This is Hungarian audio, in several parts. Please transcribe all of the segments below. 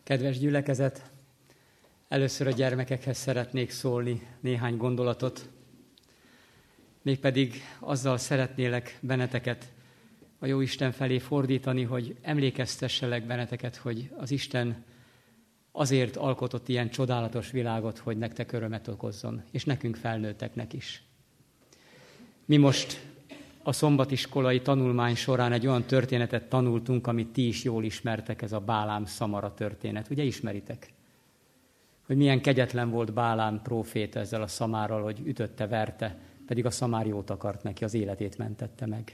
Kedves gyülekezet, először a gyermekekhez szeretnék szólni néhány gondolatot, mégpedig azzal szeretnélek benneteket a Jóisten felé fordítani, hogy emlékeztesselek benneteket, hogy az Isten azért alkotott ilyen csodálatos világot, hogy nektek örömet okozzon, és nekünk felnőtteknek is. Mi most a szombatiskolai tanulmány során egy olyan történetet tanultunk, amit ti is jól ismertek, ez a Bálám Szamara történet. Ugye ismeritek? Hogy milyen kegyetlen volt Bálám próféta ezzel a szamárral, hogy ütötte, verte, pedig a szamár jót akart neki, az életét mentette meg.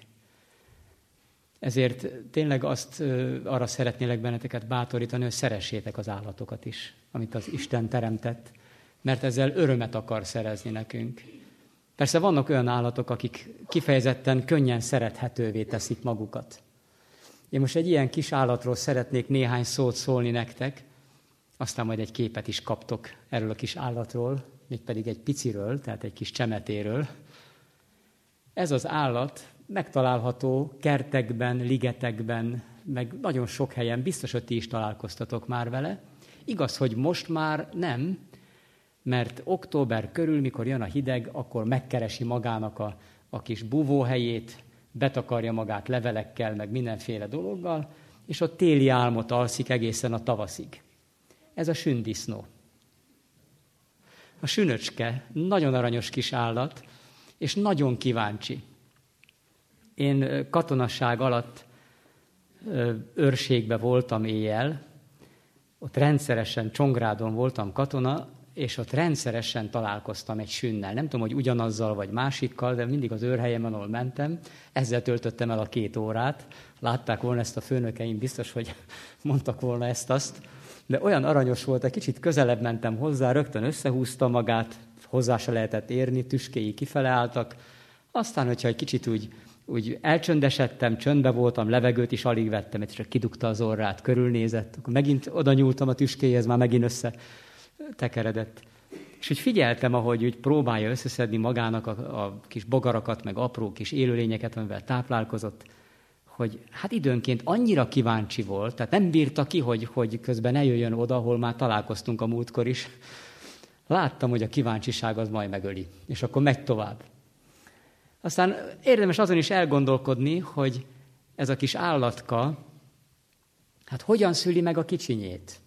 Ezért tényleg arra szeretnélek benneteket bátorítani, hogy szeressétek az állatokat is, amit az Isten teremtett, mert ezzel örömet akar szerezni nekünk. Persze vannak olyan állatok, akik kifejezetten könnyen szerethetővé teszik magukat. Én most egy ilyen kis állatról szeretnék néhány szót szólni nektek, aztán majd egy képet is kaptok erről a kis állatról, mégpedig egy piciről, tehát egy kis csemetéről. Ez az állat megtalálható kertekben, ligetekben, meg nagyon sok helyen, biztos, hogy ti is találkoztatok már vele. Igaz, hogy most már nem, mert október körül, mikor jön a hideg, akkor megkeresi magának a kis búvóhelyét, betakarja magát levelekkel, meg mindenféle dologgal, és ott téli álmot alszik egészen a tavaszig. Ez a sündisznó. A sünöcske nagyon aranyos kis állat, és nagyon kíváncsi. Én katonasság alatt őrségbe voltam éjjel, ott rendszeresen Csongrádon voltam katona, és ott rendszeresen találkoztam egy sünnel. Nem tudom, hogy ugyanazzal vagy másikkal, de mindig az őrhelyemen, ahol mentem, ezzel töltöttem el a 2 órát. Látták volna ezt a főnökeim, biztos, hogy mondtak volna ezt-azt. De olyan aranyos volt, egy kicsit közelebb mentem hozzá, rögtön összehúzta magát, hozzá se lehetett érni, tüskéi kifele álltak. Aztán, hogyha egy kicsit úgy elcsöndesedtem, csöndbe voltam, levegőt is alig vettem, és csak kidugta az orrát, körülnézett, akkor megint oda nyúltam a tüskéhez, már megint összetekeredett. És úgy figyeltem, ahogy úgy próbálja összeszedni magának a kis bogarakat, meg apró kis élőlényeket, amivel táplálkozott, hogy hát időnként annyira kíváncsi volt, tehát nem bírta ki, hogy közben ne jöjjön oda, ahol már találkoztunk a múltkor is. Láttam, hogy a kíváncsiság az majd megöli, és akkor megy tovább. Aztán érdemes azon is elgondolkodni, hogy ez a kis állatka, hát hogyan szüli meg a kicsinyét?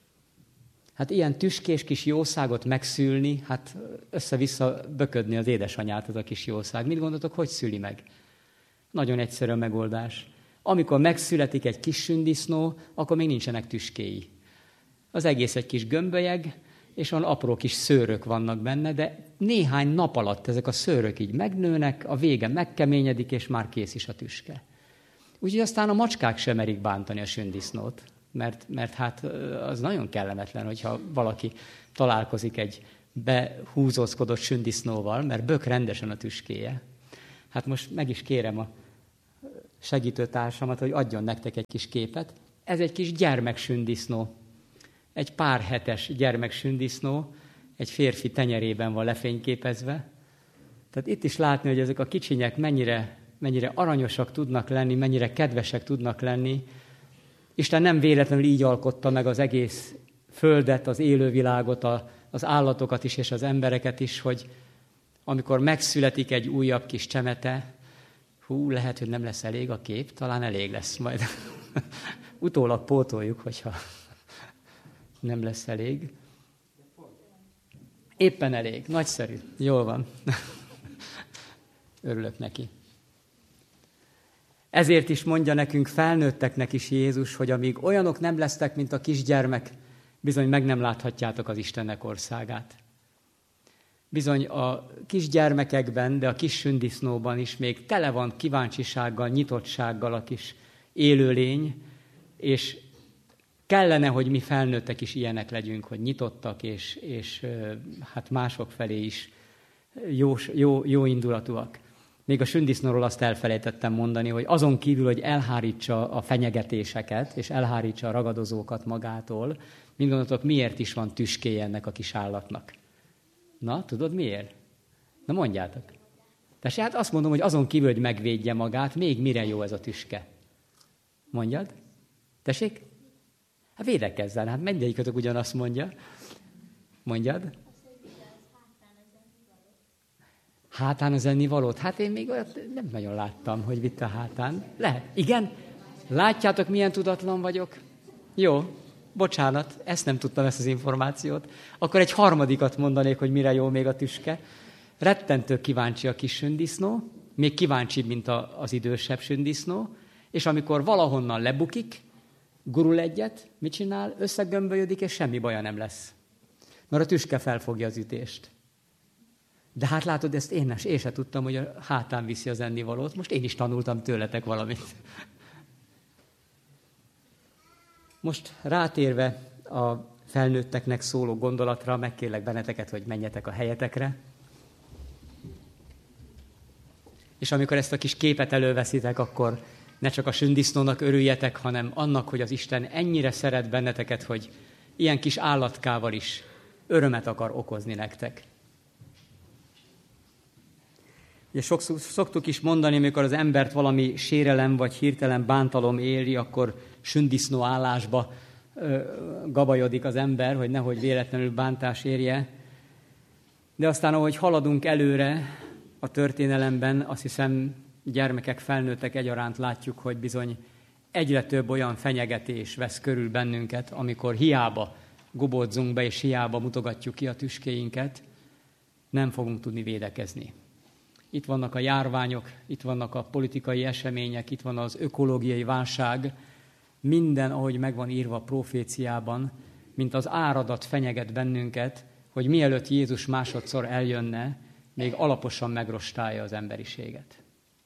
Hát ilyen tüskés kis jószágot megszülni, hát össze-vissza böködni az édesanyát az a kis jószág. Mit gondoltok, hogy szüli meg? Nagyon egyszerű a megoldás. Amikor megszületik egy kis sündisznó, akkor még nincsenek tüskéi. Az egész egy kis gömbölyeg, és olyan apró kis szőrök vannak benne, de néhány nap alatt ezek a szőrök így megnőnek, a vége megkeményedik, és már kész is a tüske. Úgyhogy aztán a macskák sem merik bántani a sündisznót, mert hát az nagyon kellemetlen, hogyha valaki találkozik egy behúzózkodott sündisznóval, mert bök rendesen a tüskéje. Hát most meg is kérem a segítőtársamat, hogy adjon nektek egy kis képet. Ez egy kis gyermeksündisznó. Egy pár hetes gyermeksündisznó, egy férfi tenyerében van lefényképezve. Tehát itt is látni, hogy ezek a kicsinyek mennyire aranyosak tudnak lenni, mennyire kedvesek tudnak lenni. Isten nem véletlenül így alkotta meg az egész földet, az élővilágot, az állatokat is és az embereket is, hogy amikor megszületik egy újabb kis csemete, lehet, hogy nem lesz elég a kép, talán elég lesz majd. Utólag pótoljuk, hogyha nem lesz elég. Éppen elég, nagyszerű, jól van. Örülök neki. Ezért is mondja nekünk, felnőtteknek is Jézus, hogy amíg olyanok nem lesztek, mint a kisgyermek, bizony meg nem láthatjátok az Istennek országát. Bizony a kisgyermekekben, de a kis sündisznóban is még tele van kíváncsisággal, nyitottsággal a kis élőlény, és kellene, hogy mi felnőttek is ilyenek legyünk, hogy nyitottak, és hát mások felé is jó indulatúak. Még a sündisznóról azt elfelejtettem mondani, hogy azon kívül, hogy elhárítsa a fenyegetéseket, és elhárítsa a ragadozókat magától, mind gondoltok, miért is van tüskéje ennek a kis állatnak? Na, tudod miért? Na mondjátok. Tehát hát azt mondom, hogy azon kívül, hogy megvédje magát, még mire jó ez a tüske? Mondjad? Tessék? Hát védekezzen, hát mindegyikötök ugyanazt mondja. Mondjad? Hátán az ennivalót? Hát én még olyat nem nagyon láttam, hogy vitt a hátán. Lehet. Igen? Látjátok, milyen tudatlan vagyok? Jó, bocsánat, ezt nem tudtam, ezt az információt. Akkor egy harmadikat mondanék, hogy mire jó még a tüske. Rettentő kíváncsi a kis sündisznó, még kíváncsibb, mint az idősebb sündisznó, és amikor valahonnan lebukik, gurul egyet, mit csinál? Összegömbölyödik, és semmi baja nem lesz. Mert a tüske felfogja az ütést. De hát látod, ezt én sem tudtam, hogy a hátán viszi az ennivalót. Most én is tanultam tőletek valamit. Most rátérve a felnőtteknek szóló gondolatra, megkérlek benneteket, hogy menjetek a helyetekre. És amikor ezt a kis képet előveszitek, akkor ne csak a sündisznónak örüljetek, hanem annak, hogy az Isten ennyire szeret benneteket, hogy ilyen kis állatkával is örömet akar okozni nektek. Ugye szoktuk is mondani, amikor az embert valami sérelem vagy hirtelen bántalom éri, akkor sündisznó állásba gabajodik az ember, hogy nehogy véletlenül bántás érje. De aztán, ahogy haladunk előre a történelemben, azt hiszem, gyermekek, felnőttek egyaránt látjuk, hogy bizony egyre több olyan fenyegetés vesz körül bennünket, amikor hiába gubódzunk be, és hiába mutogatjuk ki a tüskéinket, nem fogunk tudni védekezni. Itt vannak a járványok, itt vannak a politikai események, itt van az ökológiai válság, minden, ahogy meg van írva a proféciában, mint az áradat fenyeget bennünket, hogy mielőtt Jézus másodszor eljönne, még alaposan megrostálja az emberiséget.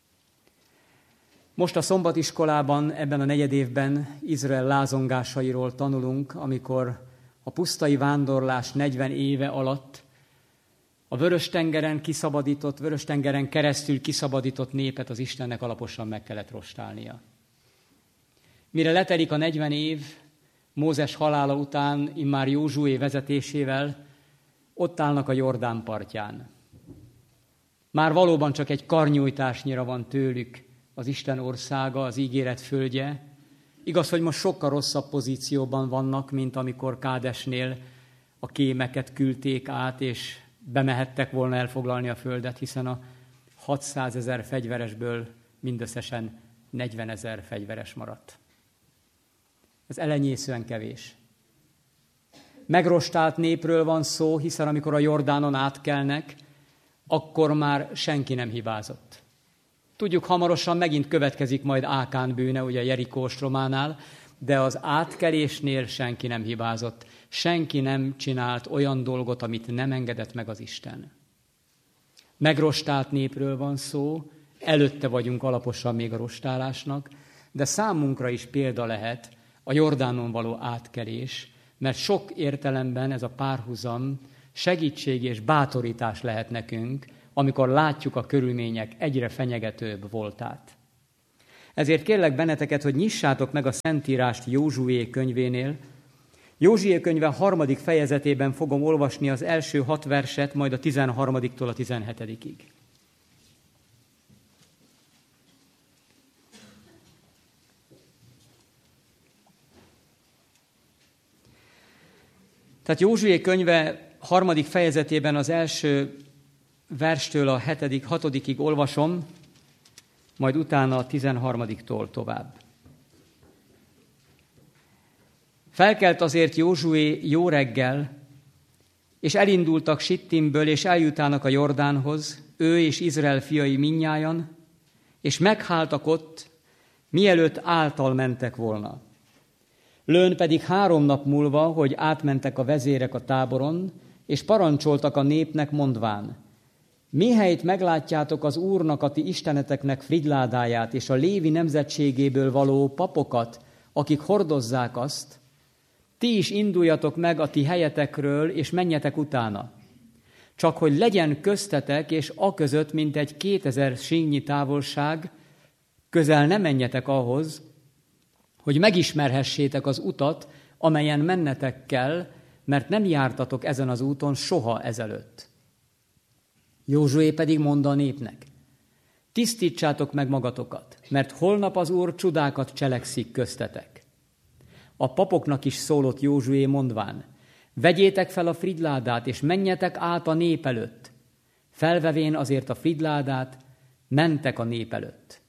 Most a szombatiskolában, ebben a negyedévben Izrael lázongásairól tanulunk, amikor a pusztai vándorlás 40 éve alatt a Vörös-tengeren keresztül kiszabadított népet az Istennek alaposan meg kellett rostálnia. Mire letelik a 40 év, Mózes halála után, immár Józsué vezetésével, ott állnak a Jordán partján. Már valóban csak egy karnyújtásnyira van tőlük az Isten országa, az ígéret földje. Igaz, hogy most sokkal rosszabb pozícióban vannak, mint amikor Kádesnél a kémeket küldték át, és bemehettek volna elfoglalni a földet, hiszen a 600 000 fegyveresből mindösszesen 40 000 fegyveres maradt. Ez elenyészően kevés. Megrostált népről van szó, hiszen amikor a Jordánon átkelnek, akkor már senki nem hibázott. Tudjuk, hamarosan megint következik majd Ákán bűne, ugye Jerikó ostrománál, de az átkelésnél senki nem hibázott. Senki nem csinált olyan dolgot, amit nem engedett meg az Isten. Megrostált népről van szó, előtte vagyunk alaposan még a rostálásnak, de számunkra is példa lehet a Jordánon való átkelés, mert sok értelemben ez a párhuzam segítség és bátorítás lehet nekünk, amikor látjuk a körülmények egyre fenyegetőbb voltát. Ezért kérlek benneteket, hogy nyissátok meg a Szentírást Józsué könyvénél. Józsué könyve 3. fejezetében fogom olvasni az első 6 verset, majd a 13-tól a 17-ig. Tehát Józsué könyve 3. fejezetében az első verstől a 6-ig olvasom, majd utána a 13-tól tovább. Felkelt azért Józsué jó reggel, és elindultak Sittimből, és eljutának a Jordánhoz, ő és Izrael fiai mindnyájan, és megháltak ott, mielőtt által mentek volna. Lőn pedig 3 nap múlva, hogy átmentek a vezérek a táboron, és parancsoltak a népnek mondván: mihelyt meglátjátok az Úrnak, a ti isteneteknek frigyládáját, és a Lévi nemzetségéből való papokat, akik hordozzák azt, ti is induljatok meg a ti helyetekről, és menjetek utána. Csak hogy legyen köztetek, és aközött, mint egy 2000 sínnyi távolság, közel ne menjetek ahhoz, hogy megismerhessétek az utat, amelyen mennetek kell, mert nem jártatok ezen az úton soha ezelőtt. Józsué pedig mondta a népnek: tisztítsátok meg magatokat, mert holnap az Úr csodákat cselekszik köztetek. A papoknak is szólott Józsué mondván: vegyétek fel a fridládát, és menjetek át a nép előtt. Felvevén azért a fridládát, mentek a nép előtt.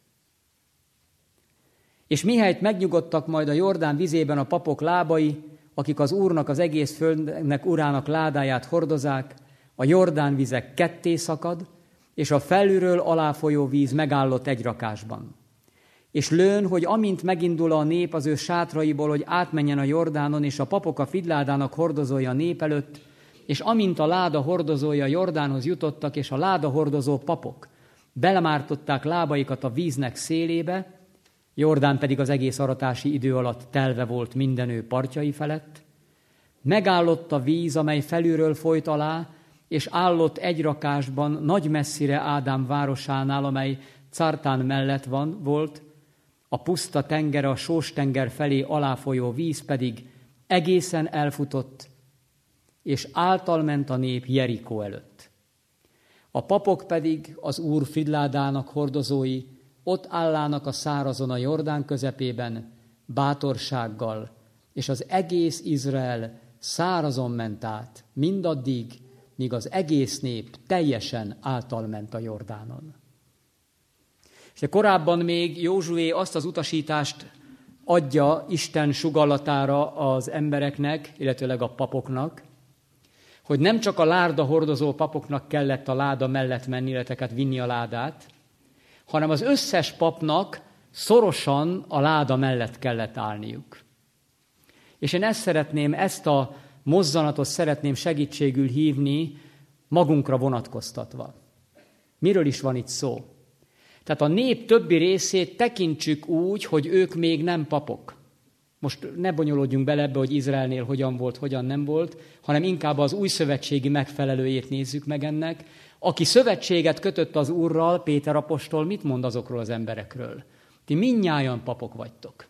És mihelyt megnyugodtak majd a Jordán vizében a papok lábai, akik az Úrnak, az egész földnek urának ládáját hordozák, a Jordán vizek ketté szakad, és a felülről aláfolyó víz megállott egy rakásban. És lőn, hogy amint megindul a nép az ő sátraiból, hogy átmenjen a Jordánon, és a papok a fidládának hordozója a nép előtt, és amint a láda hordozója Jordánhoz jutottak, és a láda hordozó papok belemártották lábaikat a víznek szélébe, Jordán pedig az egész aratási idő alatt telve volt minden ő partjai felett, megállott a víz, amely felülről folyt alá, és állott egy rakásban nagy messzire Ádám városánál, amely Cartán mellett volt, a puszta tenger, a Sós-tenger felé aláfolyó víz pedig egészen elfutott, és által ment a nép Jerikó előtt. A papok pedig az Úr fidládának hordozói ott állának a szárazon a Jordán közepében, bátorsággal, és az egész Izrael szárazon ment át, mindaddig, míg az egész nép teljesen általment a Jordánon. És korábban még Józsué azt az utasítást adja Isten sugallatára az embereknek, illetőleg a papoknak, hogy nem csak a láda hordozó papoknak kellett a láda mellett menni, illetve vinni a ládát, hanem az összes papnak szorosan a láda mellett kellett állniuk. És én ezt a mozzanatot szeretném segítségül hívni, magunkra vonatkoztatva. Miről is van itt szó? Tehát a nép többi részét tekintsük úgy, hogy ők még nem papok. Most ne bonyolódjunk bele ebbe, hogy Izraelnél hogyan volt, hogyan nem volt, hanem inkább az új szövetségi megfelelőjét nézzük meg ennek. Aki szövetséget kötött az Úrral, Péter apostol, mit mond azokról az emberekről? Ti mindnyájan papok vagytok.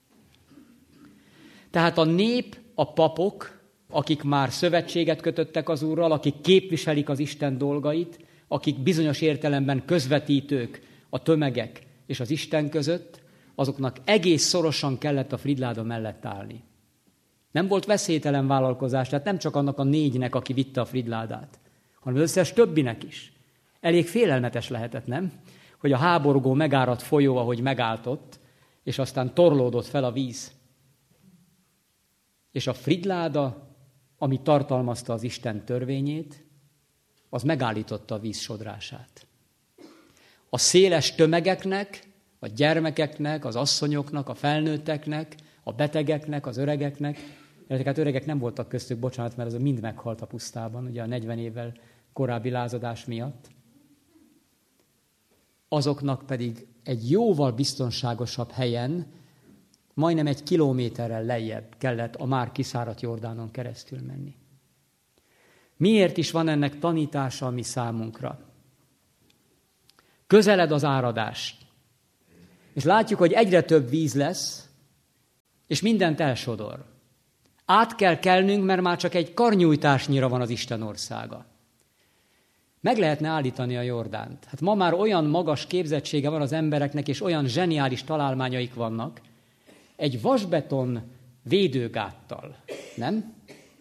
Tehát a nép, a papok, akik már szövetséget kötöttek az Úrral, akik képviselik az Isten dolgait, akik bizonyos értelemben közvetítők a tömegek és az Isten között, azoknak egész szorosan kellett a fridláda mellett állni. Nem volt veszélytelen vállalkozás, tehát nem csak annak a 4-nek, aki vitte a fridládát, hanem az összes többinek is. Elég félelmetes lehetett, nem? Hogy a háborgó megáradt folyó, ahogy megálltott, és aztán torlódott fel a víz. És a fridláda, ami tartalmazta az Isten törvényét, az megállította a víz sodrását. A széles tömegeknek, a gyermekeknek, az asszonyoknak, a felnőtteknek, a betegeknek, az öregeknek, hát öregek nem voltak köztük, bocsánat, mert az mind meghalt a pusztában, ugye a 40 évvel korábbi lázadás miatt. Azoknak pedig egy jóval biztonságosabb helyen, majdnem 1 kilométerrel lejjebb kellett a már kiszáradt Jordánon keresztül menni. Miért is van ennek tanítása a mi számunkra? Közeled az áradás. És látjuk, hogy egyre több víz lesz, és mindent elsodor. Át kell kelnünk, mert már csak egy karnyújtásnyira van az Isten országa. Meg lehetne állítani a Jordánt. Hát ma már olyan magas képzettsége van az embereknek, és olyan zseniális találmányaik vannak, egy vasbeton védőgáttal, nem?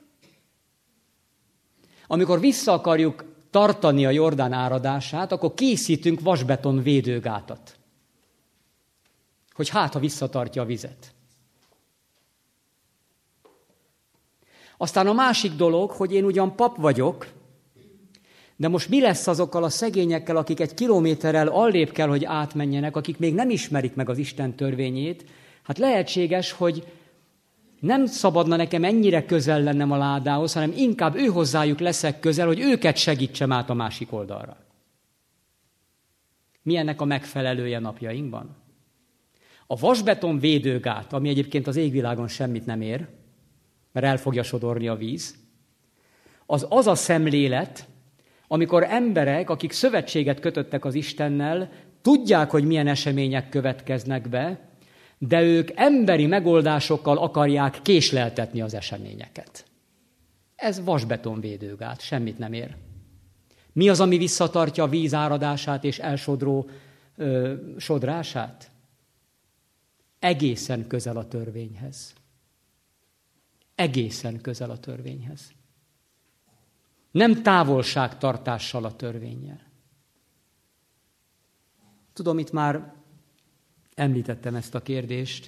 Amikor vissza akarjuk tartani a Jordán áradását, akkor készítünk vasbeton védőgátat, hogy ha visszatartja a vizet. Aztán a másik dolog, hogy én ugyan pap vagyok, de most mi lesz azokkal a szegényekkel, akik 1 kilométerrel arrébb kell, hogy átmenjenek, akik még nem ismerik meg az Isten törvényét? Hát lehetséges, hogy nem szabadna nekem ennyire közel lennem a ládához, hanem inkább ő hozzájuk leszek közel, hogy őket segítsem át a másik oldalra. Mi ennek a megfelelője napjainkban? A vasbeton védőgát, ami egyébként az égvilágon semmit nem ér, mert el fogja sodorni a víz, az a szemlélet, amikor emberek, akik szövetséget kötöttek az Istennel, tudják, hogy milyen események következnek be, de ők emberi megoldásokkal akarják késleltetni az eseményeket. Ez vasbetonvédőgát, semmit nem ér. Mi az, ami visszatartja a víz áradását és elsodró sodrását? Egészen közel a törvényhez. egészen közel a törvényhez. Nem távolságtartással a törvénnyel. Tudom, itt már említettem ezt a kérdést.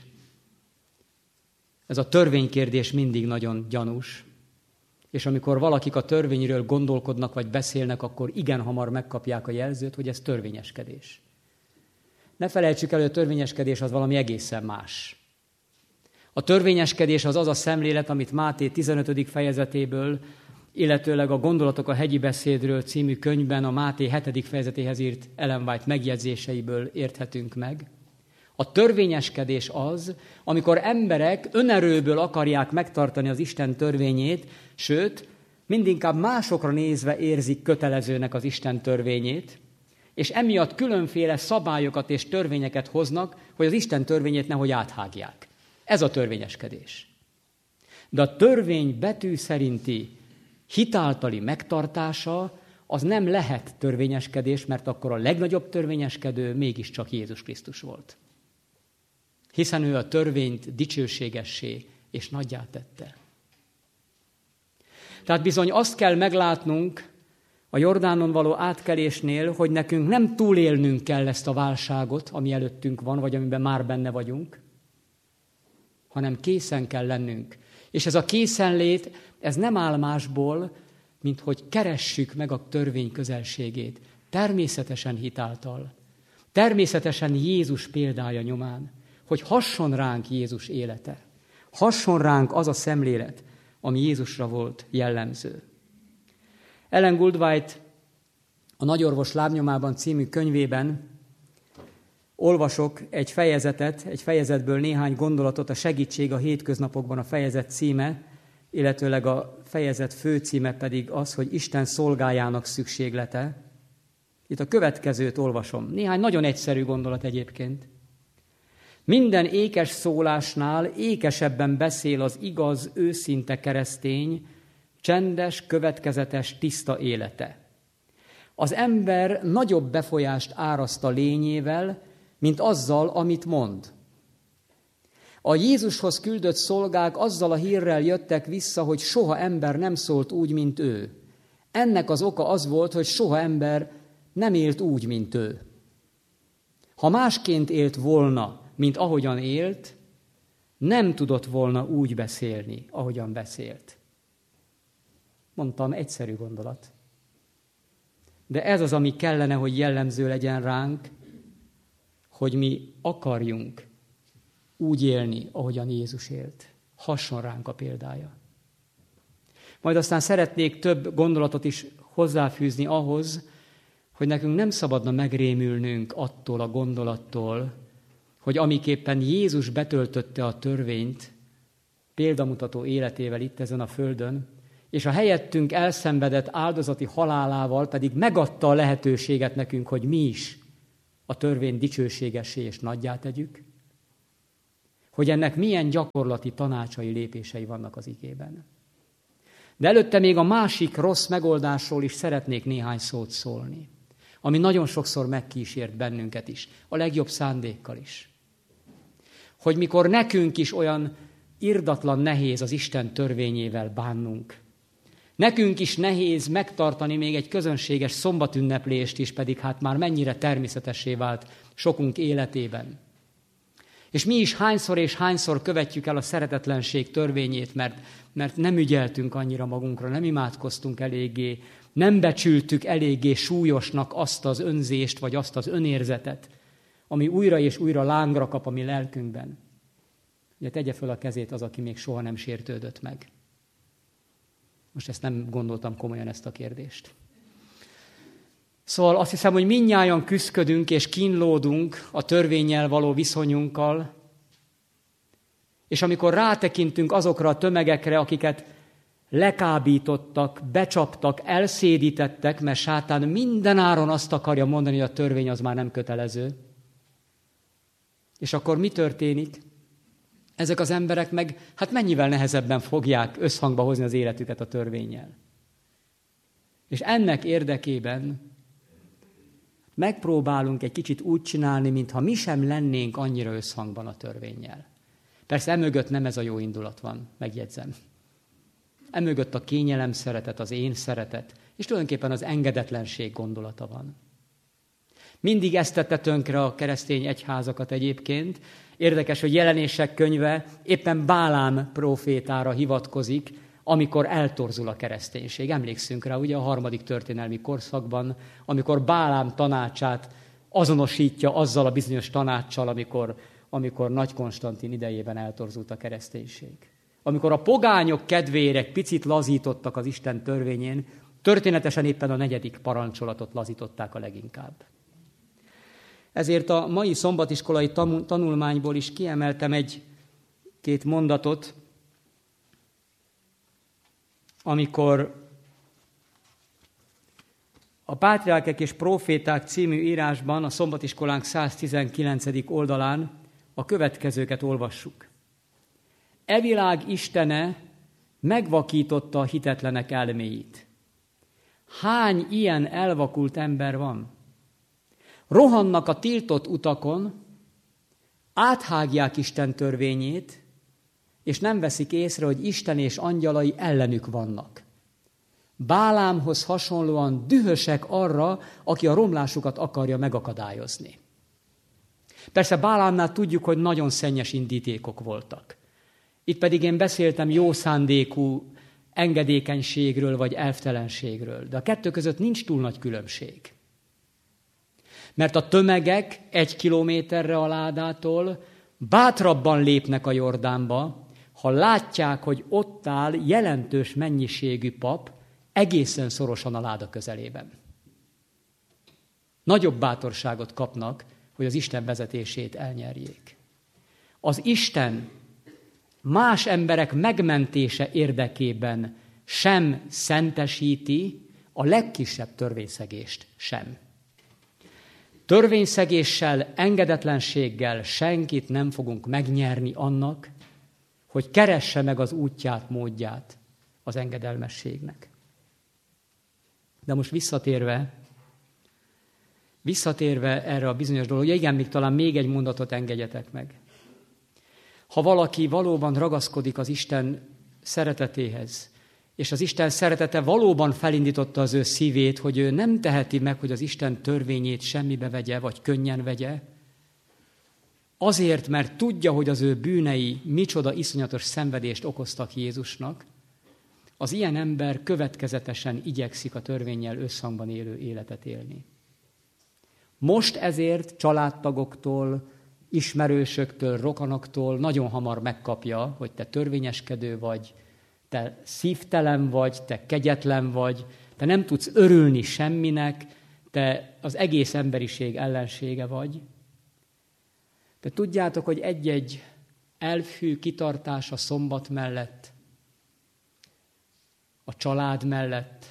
Ez a törvénykérdés mindig nagyon gyanús, és amikor valakik a törvényről gondolkodnak vagy beszélnek, akkor igen hamar megkapják a jelzőt, hogy ez törvényeskedés. Ne felejtsük el, hogy a törvényeskedés az valami egészen más. A törvényeskedés az a szemlélet, amit Máté 15. fejezetéből, illetőleg a Gondolatok a hegyi beszédről című könyvben a Máté 7. fejezetéhez írt Ellen White megjegyzéseiből érthetünk meg. A törvényeskedés az, amikor emberek önerőből akarják megtartani az Isten törvényét, sőt, mindinkább másokra nézve érzik kötelezőnek az Isten törvényét, és emiatt különféle szabályokat és törvényeket hoznak, hogy az Isten törvényét nehogy áthágják. Ez a törvényeskedés. De a törvény betű szerinti hitáltali megtartása az nem lehet törvényeskedés, mert akkor a legnagyobb törvényeskedő mégiscsak Jézus Krisztus volt. Hiszen ő a törvényt dicsőségessé és nagyjá tette. Tehát bizony azt kell meglátnunk a Jordánon való átkelésnél, hogy nekünk nem túlélnünk kell ezt a válságot, ami előttünk van, vagy amiben már benne vagyunk, hanem készen kell lennünk. És ez a készenlét, ez nem áll másból, mint hogy keressük meg a törvény közelségét. Természetesen hitáltal. Természetesen Jézus példája nyomán. Hogy hasson ránk Jézus élete. Hasson ránk az a szemlélet, ami Jézusra volt jellemző. Ellen Goldwhite a Nagyorvos lábnyomában című könyvében olvasok egy fejezetből néhány gondolatot, a segítség a hétköznapokban a fejezet címe, illetőleg a fejezet főcíme pedig az, hogy Isten szolgájának szükséglete. Itt a következőt olvasom. Néhány nagyon egyszerű gondolat egyébként. Minden ékes szólásnál ékesebben beszél az igaz, őszinte keresztény, csendes, következetes, tiszta élete. Az ember nagyobb befolyást áraszt a lényével, mint azzal, amit mond. A Jézushoz küldött szolgák azzal a hírrel jöttek vissza, hogy soha ember nem szólt úgy, mint ő. Ennek az oka az volt, hogy soha ember nem élt úgy, mint ő. Ha másként élt volna, mint ahogyan élt, nem tudott volna úgy beszélni, ahogyan beszélt. Mondtam, egyszerű gondolat. De ez az, ami kellene, hogy jellemző legyen ránk, hogy mi akarjunk úgy élni, ahogyan Jézus élt. Hasson ránk a példája. Majd aztán szeretnék több gondolatot is hozzáfűzni ahhoz, hogy nekünk nem szabadna megrémülnünk attól a gondolattól, hogy amiképpen Jézus betöltötte a törvényt példamutató életével itt ezen a földön, és a helyettünk elszenvedett áldozati halálával pedig megadta a lehetőséget nekünk, hogy mi is a törvény dicsőségessé és nagyjá tegyük, hogy ennek milyen gyakorlati tanácsai, lépései vannak az igében. De előtte még a másik rossz megoldásról is szeretnék néhány szót szólni, ami nagyon sokszor megkísért bennünket is, a legjobb szándékkal is. Hogy mikor nekünk is olyan irdatlan nehéz az Isten törvényével bánnunk, nekünk is nehéz megtartani még egy közönséges szombatünneplést is, pedig hát már mennyire természetessé vált sokunk életében. És mi is hányszor és hányszor követjük el a szeretetlenség törvényét, mert nem ügyeltünk annyira magunkra, nem imádkoztunk eléggé, nem becsültük eléggé súlyosnak azt az önzést, vagy azt az önérzetet, ami újra és újra lángra kap a mi lelkünkben. Ugye tegye föl a kezét az, aki még soha nem sértődött meg. Most ezt nem gondoltam komolyan, ezt a kérdést. Szóval azt hiszem, hogy mindnyájan küszködünk és kínlódunk a törvénnyel való viszonyunkkal, és amikor rátekintünk azokra a tömegekre, akiket lekábítottak, becsaptak, elszédítettek, mert sátán mindenáron azt akarja mondani, hogy a törvény az már nem kötelező. És akkor mi történik? Ezek az emberek meg hát mennyivel nehezebben fogják összhangba hozni az életüket a törvénnyel. És ennek érdekében megpróbálunk egy kicsit úgy csinálni, mintha mi sem lennénk annyira összhangban a törvénnyel. Persze emögött nem ez a jó indulat van, megjegyzem. emögött a kényelem szeretet, az én szeretet, és tulajdonképpen az engedetlenség gondolata van. Mindig ezt tette tönkre a keresztény egyházakat egyébként. Érdekes, hogy Jelenések könyve éppen Bálám prófétára hivatkozik, amikor eltorzul a kereszténység. Emlékszünk rá, ugye a 3. történelmi korszakban, amikor Bálám tanácsát azonosítja azzal a bizonyos tanáccsal, amikor Nagy Konstantin idejében eltorzult a kereszténység. Amikor a pogányok kedvére egy picit lazítottak az Isten törvényén, történetesen éppen a 4. parancsolatot lazították a leginkább. Ezért a mai szombatiskolai tanulmányból is kiemeltem egy-két mondatot, amikor a Pátriárkák és Próféták című írásban, a szombatiskolánk 119. oldalán a következőket olvassuk. E világ istene megvakította a hitetlenek elméit. Hány ilyen elvakult ember van? Rohannak a tiltott utakon, áthágják Isten törvényét, és nem veszik észre, hogy Isten és angyalai ellenük vannak. Bálámhoz hasonlóan dühösek arra, aki a romlásukat akarja megakadályozni. Persze Bálámnál tudjuk, hogy nagyon szennyes indítékok voltak. Itt pedig én beszéltem jó szándékú engedékenységről vagy elvtelenségről, de a kettő között nincs túl nagy különbség. Mert a tömegek 1 kilométerre a ládától bátrabban lépnek a Jordánba, ha látják, hogy ott áll jelentős mennyiségű pap egészen szorosan a láda közelében. Nagyobb bátorságot kapnak, hogy az Isten vezetését elnyerjék. Az Isten más emberek megmentése érdekében sem szentesíti a legkisebb törvényszegést sem. Törvényszegéssel, engedetlenséggel senkit nem fogunk megnyerni annak, hogy keresse meg az útját, módját az engedelmességnek. De most visszatérve erre a bizonyos dologra, igen, még talán még egy mondatot engedjetek meg. Ha valaki valóban ragaszkodik az Isten szeretetéhez, és az Isten szeretete valóban felindította az ő szívét, hogy ő nem teheti meg, hogy az Isten törvényét semmibe vegye, vagy könnyen vegye, azért, mert tudja, hogy az ő bűnei micsoda iszonyatos szenvedést okoztak Jézusnak, az ilyen ember következetesen igyekszik a törvénnyel összhangban élő életet élni. Most ezért családtagoktól, ismerősöktől, rokonoktól nagyon hamar megkapja, hogy te törvényeskedő vagy, te szívtelen vagy, te kegyetlen vagy, te nem tudsz örülni semminek, te az egész emberiség ellensége vagy. De tudjátok, hogy egy-egy elfhű kitartás a szombat mellett, a család mellett,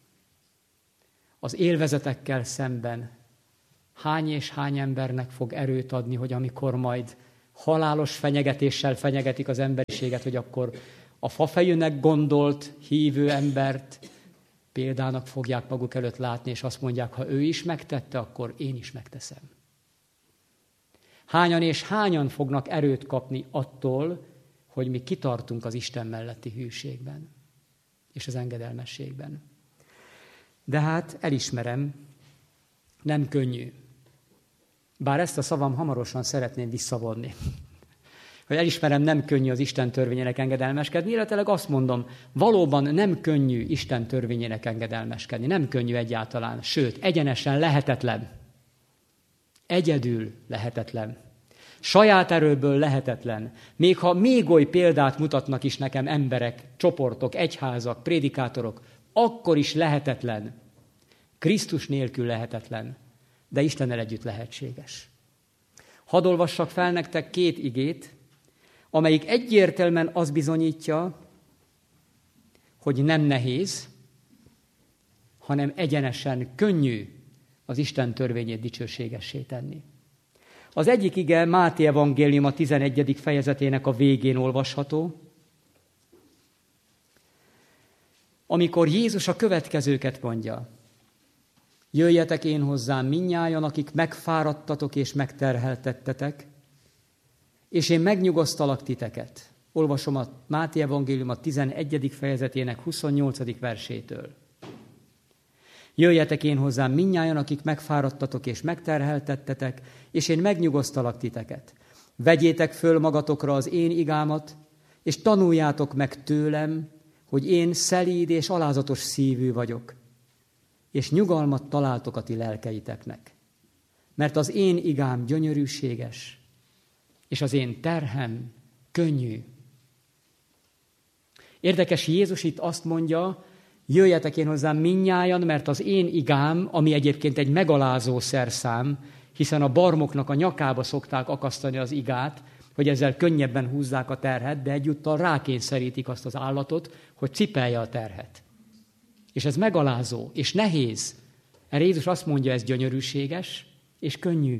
az élvezetekkel szemben hány és hány embernek fog erőt adni, hogy amikor majd halálos fenyegetéssel fenyegetik az emberiséget, hogy akkor a fafejűnek gondolt hívő embert példának fogják maguk előtt látni, és azt mondják, ha ő is megtette, akkor én is megteszem. Hányan és hányan fognak erőt kapni attól, hogy mi kitartunk az Isten melletti hűségben és az engedelmességben. De hát elismerem, nem könnyű. Bár ezt a szavam hamarosan szeretném visszavonni. Hogy elismerem, nem könnyű az Isten törvényének engedelmeskedni, illetve azt mondom, valóban nem könnyű Isten törvényének engedelmeskedni. Nem könnyű egyáltalán, sőt, egyenesen lehetetlen. Egyedül lehetetlen. Saját erőből lehetetlen. Még ha még oly példát mutatnak is nekem emberek, csoportok, egyházak, prédikátorok, akkor is lehetetlen. Krisztus nélkül lehetetlen, de Istennel együtt lehetséges. Hadd olvassak fel nektek 2 igét, amelyik egyértelműen azt bizonyítja, hogy nem nehéz, hanem egyenesen könnyű az Isten törvényét dicsőségessé tenni. Az egyik ige Máté evangélium a 11. fejezetének a végén olvasható, amikor Jézus a következőket mondja. Jöjjetek én hozzám mindnyájan, akik megfáradtatok és megterheltettetek, és én megnyugosztalak titeket. Olvasom a Máté evangélium a 11. fejezetének 28. versétől. Jöjjetek én hozzám mindnyájan, akik megfáradtatok és megterheltettetek, és én megnyugosztalak titeket. Vegyétek föl magatokra az én igámat, és tanuljátok meg tőlem, hogy én szelíd és alázatos szívű vagyok, és nyugalmat találtok a ti lelkeiteknek. Mert az én igám gyönyörűséges, és az én terhem könnyű. Érdekes, Jézus itt azt mondja, jöjjetek én hozzám mindnyájan, mert az én igám, ami egyébként egy megalázó szerszám, hiszen a barmoknak a nyakába szokták akasztani az igát, hogy ezzel könnyebben húzzák a terhet, de egyúttal rákényszerítik azt az állatot, hogy cipelje a terhet. És ez megalázó, és nehéz. Erre Jézus azt mondja, ez gyönyörűséges, és könnyű.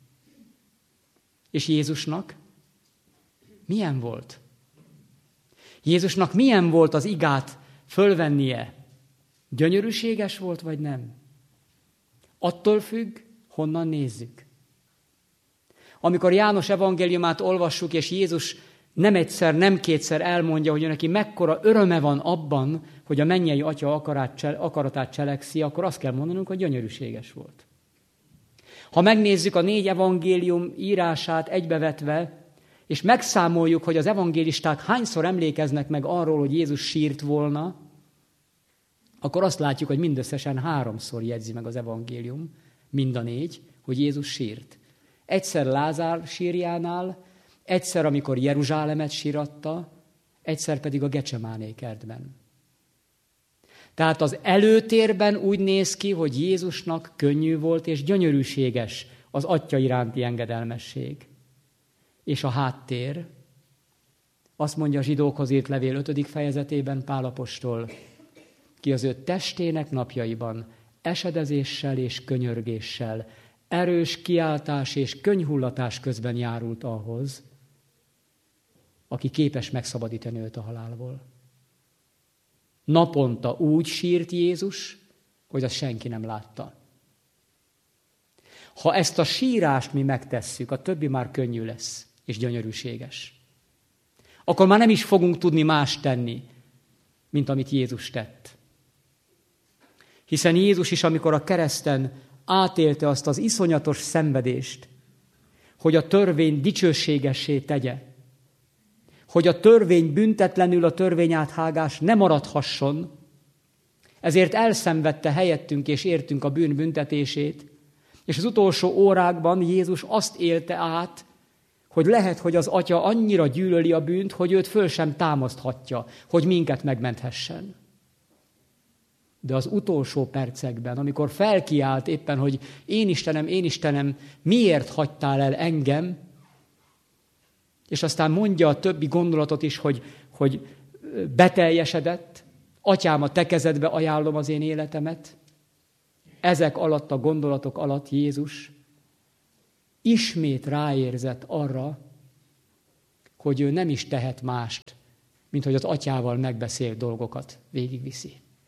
És Jézusnak milyen volt? Jézusnak milyen volt az igát fölvennie? Gyönyörűséges volt, vagy nem? Attól függ, honnan nézzük. Amikor János evangéliumát olvassuk, és Jézus nem egyszer, nem kétszer elmondja, hogy neki mekkora öröme van abban, hogy a mennyei Atya akaratát cselekszi, akkor azt kell mondanunk, hogy gyönyörűséges volt. Ha megnézzük a 4 evangélium írását egybevetve, és megszámoljuk, hogy az evangélisták hányszor emlékeznek meg arról, hogy Jézus sírt volna, akkor azt látjuk, hogy mindösszesen 3-szor jegyzi meg az evangélium, mind a 4, hogy Jézus sírt. Egyszer Lázár sírjánál, egyszer, amikor Jeruzsálemet síratta, egyszer pedig a Gecsemáné kertben. Tehát az előtérben úgy néz ki, hogy Jézusnak könnyű volt és gyönyörűséges az Atya iránti engedelmesség. És a háttér, azt mondja a Zsidókhoz írt levél 5. fejezetében Pál apostol, ki az ő testének napjaiban esedezéssel és könyörgéssel, erős kiáltás és könnyhullatás közben járult ahhoz, aki képes megszabadítani őt a halálból. Naponta úgy sírt Jézus, hogy azt senki nem látta. Ha ezt a sírást mi megtesszük, a többi már könnyű lesz, és gyönyörűséges. Akkor már nem is fogunk tudni más tenni, mint amit Jézus tett. Hiszen Jézus is, amikor a kereszten átélte azt az iszonyatos szenvedést, hogy a törvény dicsőségessé tegye, hogy a törvény büntetlenül, a törvényáthágás ne maradhasson, ezért elszenvedte helyettünk és értünk a bűn büntetését, és az utolsó órákban Jézus azt élte át, hogy lehet, hogy az Atya annyira gyűlöli a bűnt, hogy őt föl sem támaszthatja, hogy minket megmenthessen. De az utolsó percekben, amikor felkiált éppen, hogy én Istenem, miért hagytál el engem, és aztán mondja a többi gondolatot is, hogy beteljesedett, Atyám, a te kezedbe ajánlom az én életemet. Ezek alatt a gondolatok alatt Jézus ismét ráérzett arra, hogy ő nem is tehet mást, mint hogy az Atyával megbeszélt dolgokat végigviszi.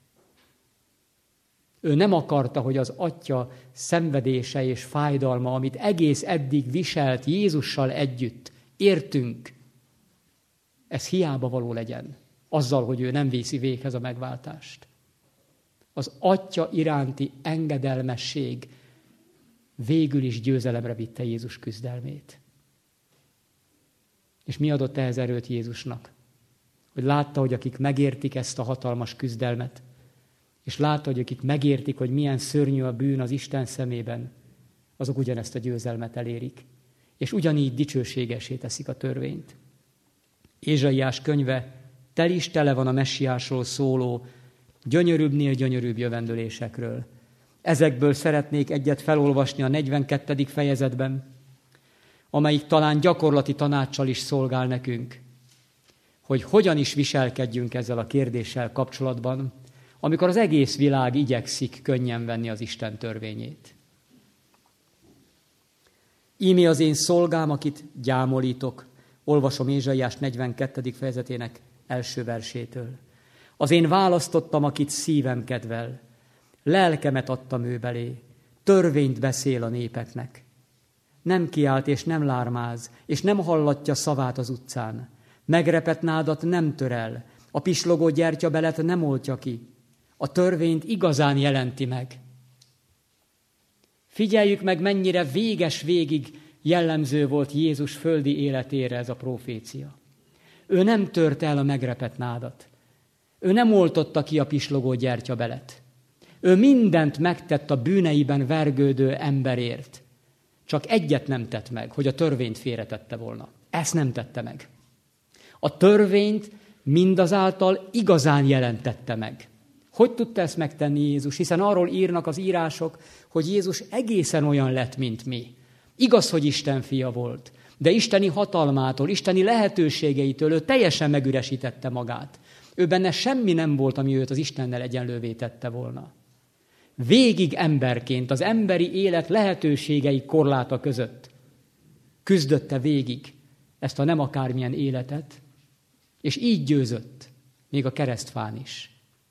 Ő nem akarta, hogy az Atya szenvedése és fájdalma, amit egész eddig viselt Jézussal együtt, értünk, ez hiába való legyen, azzal, hogy ő nem viszi véghez a megváltást. Az Atya iránti engedelmesség végül is győzelemre vitte Jézus küzdelmét. És mi adott ehhez erőt Jézusnak? Hogy látta, hogy akik megértik ezt a hatalmas küzdelmet, és látta, hogy akik megértik, hogy milyen szörnyű a bűn az Isten szemében, azok ugyanezt a győzelmet elérik. És ugyanígy dicsőségesé teszik a törvényt. Ézsaiás könyve tele van a messiásról szóló, gyönyörűbbnél gyönyörűbb jövendőlésekről. Ezekből szeretnék egyet felolvasni a 42. fejezetben, amelyik talán gyakorlati tanáccsal is szolgál nekünk, hogy hogyan is viselkedjünk ezzel a kérdéssel kapcsolatban, amikor az egész világ igyekszik könnyen venni az Isten törvényét. Íme az én szolgám, akit gyámolítok. Olvasom Ézsaiás 42. fejezetének első versétől. Az én választottam, akit szívem kedvel. Lelkemet adtam ő belé. Törvényt beszél a népeknek. Nem kiált és nem lármáz, és nem hallatja szavát az utcán. Megrepett nádat nem tör el, a pislogó gyertyabelet nem oltja ki. A törvényt igazán jelenti meg. Figyeljük meg, mennyire véges végig jellemző volt Jézus földi életére ez a profécia. Ő nem tört el a megrepett nádat. Ő nem oltotta ki a pislogó gyertyabelet. Ő mindent megtett a bűneiben vergődő emberért. Csak egyet nem tett meg, hogy a törvényt félretette volna. Ezt nem tette meg. A törvényt mindazáltal igazán jelentette meg. Hogy tudta ezt megtenni Jézus? Hiszen arról írnak az írások, hogy Jézus egészen olyan lett, mint mi. Igaz, hogy Isten fia volt, de isteni hatalmától, isteni lehetőségeitől ő teljesen megüresítette magát. Ő benne semmi nem volt, ami őt az Istennel egyenlővé tette volna. Végig emberként, az emberi élet lehetőségei korláta között küzdötte végig ezt a nem akármilyen életet, és így győzött, még a keresztfán is.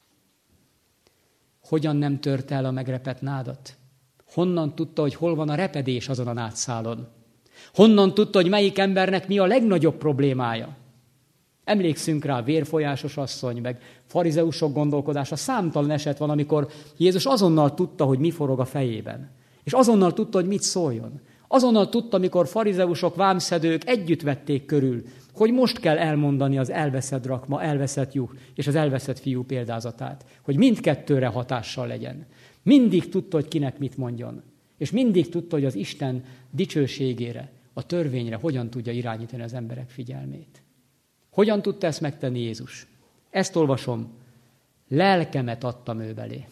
Hogyan nem tört el a megrepett nádat? Honnan tudta, hogy hol van a repedés azon a nádszálon? Honnan tudta, hogy melyik embernek mi a legnagyobb problémája? Emlékszünk rá, vérfolyásos asszony, meg farizeusok gondolkodása, számtalan eset van, amikor Jézus azonnal tudta, hogy mi forog a fejében. És azonnal tudta, hogy mit szóljon. Azonnal tudta, amikor farizeusok, vámszedők együtt vették körül, hogy most kell elmondani az elveszett drakma, elveszett juh és az elveszett fiú példázatát, hogy mindkettőre hatással legyen. Mindig tudta, hogy kinek mit mondjon. És mindig tudta, hogy az Isten dicsőségére, a törvényre hogyan tudja irányítani az emberek figyelmét. Hogyan tudta ezt megtenni Jézus? Ezt olvasom. Lelkemet adtam ő belé.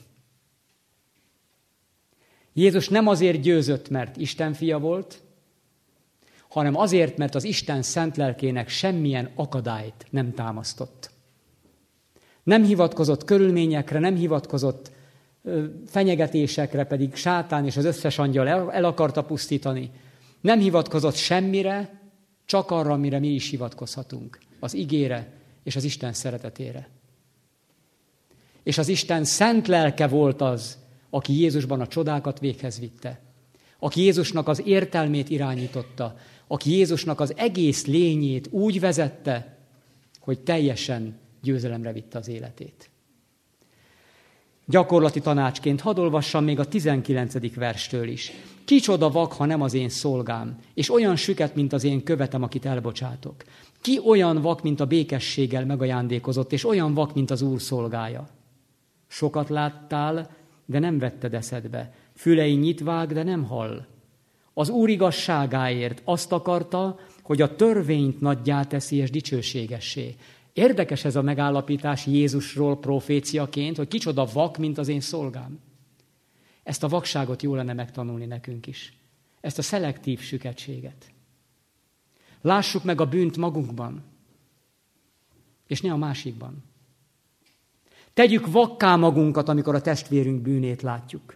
Jézus nem azért győzött, mert Isten fia volt, hanem azért, mert az Isten szent lelkének semmilyen akadályt nem támasztott. Nem hivatkozott körülményekre, nem hivatkozott fenyegetésekre, pedig sátán és az összes angyal el akarta pusztítani. Nem hivatkozott semmire, csak arra, amire mi is hivatkozhatunk. Az igére és az Isten szeretetére. És az Isten szent lelke volt az, aki Jézusban a csodákat véghez vitte. Aki Jézusnak az értelmét irányította. Aki Jézusnak az egész lényét úgy vezette, hogy teljesen győzelemre vitte az életét. Gyakorlati tanácsként hadd olvassam még a 19. verstől is. Kicsoda vak, ha nem az én szolgám, és olyan süket, mint az én követem, akit elbocsátok. Ki olyan vak, mint a békességgel megajándékozott, és olyan vak, mint az Úr szolgája? Sokat láttál, de nem vetted eszedbe. Fülei nyitvág, de nem hall. Az Úr igazságáért azt akarta, hogy a törvényt nagyjá teszi és dicsőségessé. Érdekes ez a megállapítás Jézusról proféciaként, hogy kicsoda vak, mint az én szolgám. Ezt a vakságot jó lenne megtanulni nekünk is. Ezt a szelektív süketséget. Lássuk meg a bűnt magunkban, és ne a másikban. Tegyük vakká magunkat, amikor a testvérünk bűnét látjuk.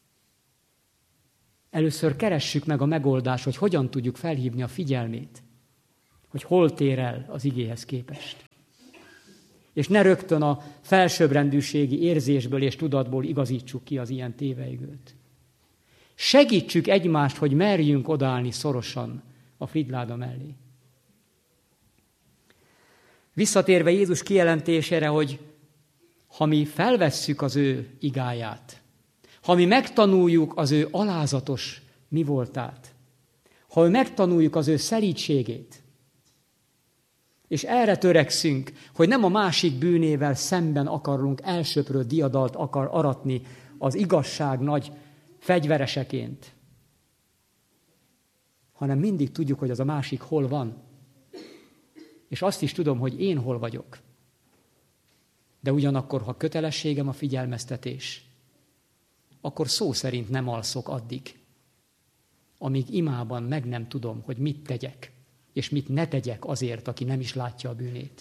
Először keressük meg a megoldást, hogy hogyan tudjuk felhívni a figyelmét, hogy hol tér el az igéhez képest. És ne rögtön a felsőbbrendűségi érzésből és tudatból igazítsuk ki az ilyen téveigőt. Segítsük egymást, hogy merjünk odaállni szorosan a Fridláda mellé. Visszatérve Jézus kijelentésére, hogy ha mi felvesszük az ő igáját, ha mi megtanuljuk az ő alázatos mi voltát, ha mi megtanuljuk az ő szelídségét, és erre törekszünk, hogy nem a másik bűnével szemben akarunk elsöprő diadalt aratni az igazság nagy fegyvereseként, hanem mindig tudjuk, hogy az a másik hol van. És azt is tudom, hogy én hol vagyok. De ugyanakkor, ha kötelességem a figyelmeztetés, akkor szó szerint nem alszok addig, amíg imában meg nem tudom, hogy mit tegyek, és mit ne tegyek azért, aki nem is látja a bűnét.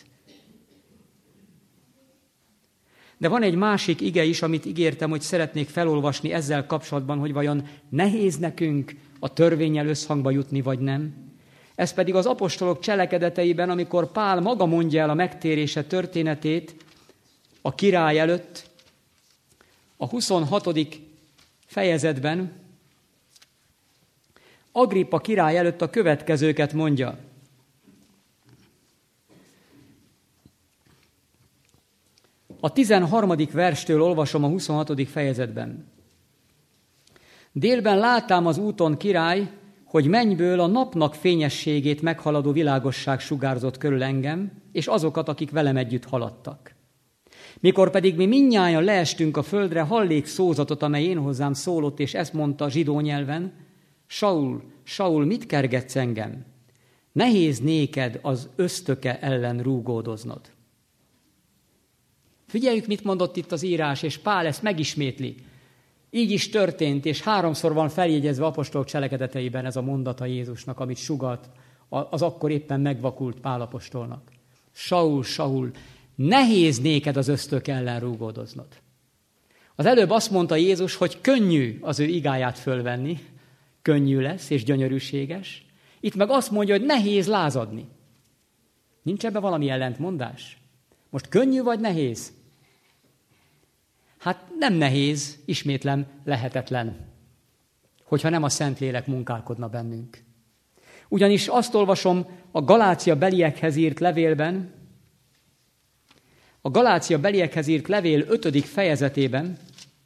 De van egy másik ige is, amit ígértem, hogy szeretnék felolvasni ezzel kapcsolatban, hogy vajon nehéz nekünk a törvénnyel összhangba jutni, vagy nem. Ez pedig az apostolok cselekedeteiben, amikor Pál maga mondja el a megtérése történetét a király előtt, a 26. fejezetben Agrippa király előtt a következőket mondja. A 13. verstől olvasom a 26. fejezetben. Délben látám az úton, király, hogy mennyből a napnak fényességét meghaladó világosság sugárzott körül engem, és azokat, akik velem együtt haladtak. Mikor pedig mi mindnyájan leestünk a földre, hallék szózatot, amely én hozzám szólott, és ezt mondta zsidó nyelven: Saul, Saul, mit kergetsz engem? Nehéz néked az ösztöke ellen rúgódoznod. Figyeljük, mit mondott itt az írás, és Pál ezt megismétli. Így is történt, és 3-szor van feljegyezve apostolok cselekedeteiben ez a mondata Jézusnak, amit sugalt az akkor éppen megvakult Pál apostolnak. Saul, Saul, nehéz néked az ösztök ellen rúgódoznod. Az előbb azt mondta Jézus, hogy könnyű az ő igáját fölvenni, könnyű lesz és gyönyörűséges. Itt meg azt mondja, hogy nehéz lázadni. Nincs ebben valami ellentmondás? Most könnyű vagy nehéz? Hát nem nehéz, ismétlem, lehetetlen, hogyha nem a Szentlélek munkálkodna bennünk. Ugyanis azt olvasom a Galácia beliekhez írt levélben, a Galácia beliekhez írt levél 5. fejezetében,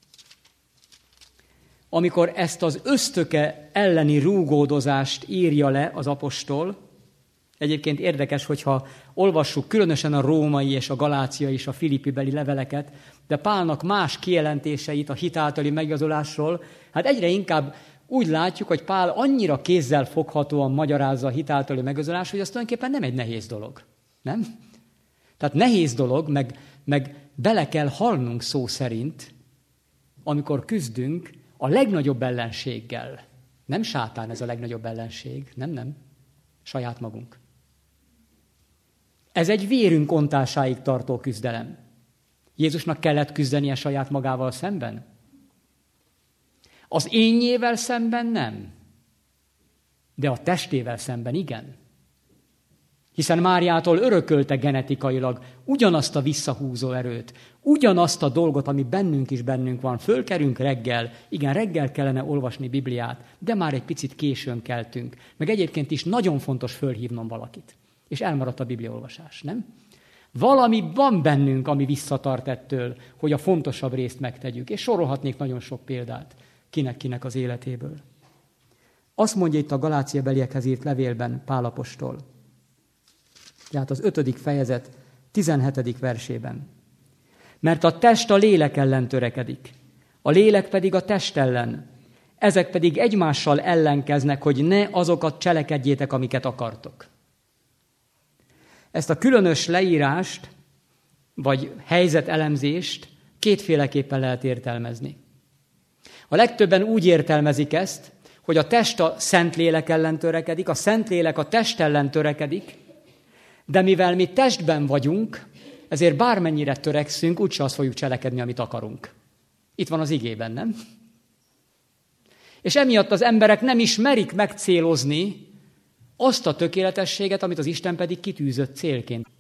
amikor ezt az ösztöke elleni rúgódozást írja le az apostol. Egyébként érdekes, hogyha olvassuk különösen a római és a galáciai és a filippi beli leveleket, de Pálnak más kijelentéseit a hit általi megigazolásról, hát egyre inkább úgy látjuk, hogy Pál annyira kézzel foghatóan magyarázza a hit általi megigazolás, hogy az tulajdonképpen nem egy nehéz dolog. Nem? Tehát nehéz dolog, meg bele kell halnunk szó szerint, amikor küzdünk a legnagyobb ellenséggel. Nem sátán ez a legnagyobb ellenség, nem. Saját magunk. Ez egy vérünk ontásáig tartó küzdelem. Jézusnak kellett küzdenie saját magával szemben? Az énnyével szemben nem. De a testével szemben igen. Hiszen Máriától örökölte genetikailag ugyanazt a visszahúzó erőt, ugyanazt a dolgot, ami bennünk van. Fölkerünk reggel, igen, reggel kellene olvasni Bibliát, de már egy picit későn keltünk. Meg egyébként is nagyon fontos fölhívnom valakit. És elmaradt a bibliaolvasás, nem? Valami van bennünk, ami visszatart ettől, hogy a fontosabb részt megtegyük. És sorolhatnék nagyon sok példát kinek-kinek az életéből. Azt mondja itt a Galácia beliekhez írt levélben Pál apostol. Tehát az 5. fejezet 17. versében. Mert a test a lélek ellen törekedik, a lélek pedig a test ellen. Ezek pedig egymással ellenkeznek, hogy ne azokat cselekedjétek, amiket akartok. Ezt a különös leírást, vagy helyzetelemzést kétféleképpen lehet értelmezni. A legtöbben úgy értelmezik ezt, hogy a test a Szentlélek ellen törekedik, a Szentlélek a test ellen törekedik, de mivel mi testben vagyunk, ezért bármennyire törekszünk, úgyse azt fogjuk cselekedni, amit akarunk. Itt van az igében, nem? És emiatt az emberek nem is merik megcélozni azt a tökéletességet, amit az Isten pedig kitűzött célként.